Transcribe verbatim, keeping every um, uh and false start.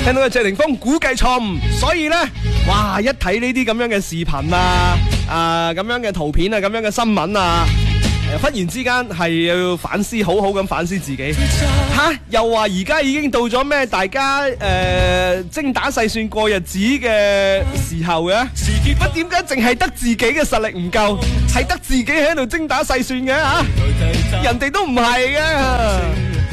聽到嘅謝霆鋒估計錯誤，所以咧，哇！一睇呢啲咁樣嘅視頻啊，啊咁樣嘅圖片啊，咁樣嘅新聞啊，誒，忽然之間係要反思，好好咁反思自己。吓，又話而家已經到咗咩？大家誒、呃、精打細算過日子嘅時候嘅，乜點解淨係得自己嘅實力唔夠，係得自己喺度精打細算嘅吓？人哋都唔係嘅。